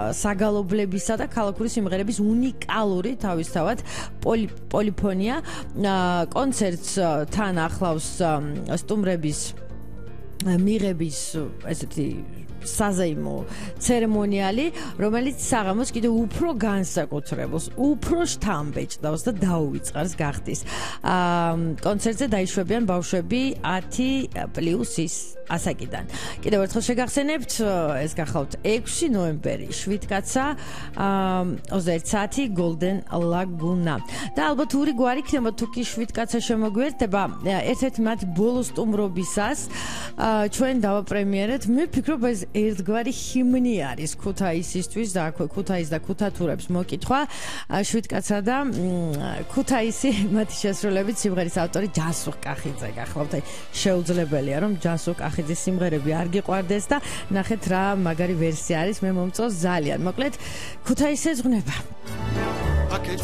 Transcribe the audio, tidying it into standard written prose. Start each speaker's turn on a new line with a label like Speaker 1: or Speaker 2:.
Speaker 1: საგალობლებისა და ქალაქური სიმღერების უნიკალური თავისთავად პოლიფონია. კონცერტს თან ახლავს სტუმრების მიღების ესეთი საზეიმო ცერემონიალი, რომელიც საღამოს კიდევ უფრო განსაკუთრებულს, უფრო შთამბეჭდავს და დაუვიწყარს გახდის. კონცერტზე დაიშვებიან ბავშვები 10+ის ასაკიდან. კიდევ ერთხელ შეგახსენებთ, ეს გახავთ 6 ნოემბერი, შვიდკაცა, 21 საათი, Golden Laguna. და ალბათ ორი გვარი იქნება თუ კი შვიდკაცა შემოგვიერთდება, ერთ-ერთი მათ ბოლო სტუმრობისას ჩვენ დავაპრემიერეთ. მე ვფიქრობ, ეს ერთგვარი ჰიმნი არის ქუთაისისთვის და აქვე ქუთაის და ქუთათურებს მოკითხვა. შვიდკაცა და ქუთაისი მათი შესრულებით სიმღერის ავტორი ჯასურ კახიძე გახლავთ. შეუძლებელია რომ ჯასურ კახიძის სიმღერები არ გიყვარდეს და ნახეთ რა მაგარი ვერსია არის, მე მომწონს ძალიან. მოკლედ ქუთაისი ზღნება.